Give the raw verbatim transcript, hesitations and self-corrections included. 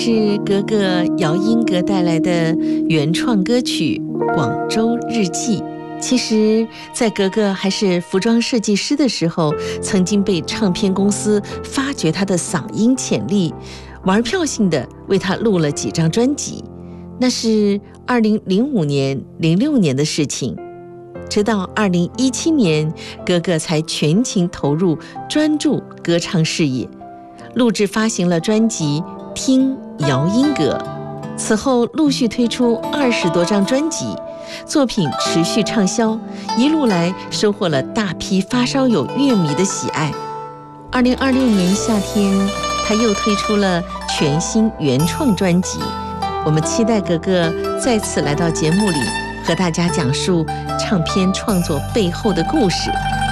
是格格姚英格带来的原创歌曲《广州日记》。其实在格格还是服装设计师的时候，曾经被唱片公司发掘她的嗓音潜力，玩票性的为她录了几张专辑。那是二零零五年、零六年的事情。直到二零一七年，格格才全情投入专注歌唱事业，录制发行了专辑《听姚英格》。此后陆续推出二十多张专辑，作品持续畅销，一路来收获了大批发烧友乐迷的喜爱。二零二六年夏天，他又推出了全新原创专辑。我们期待格格再次来到节目里，和大家讲述唱片创作背后的故事。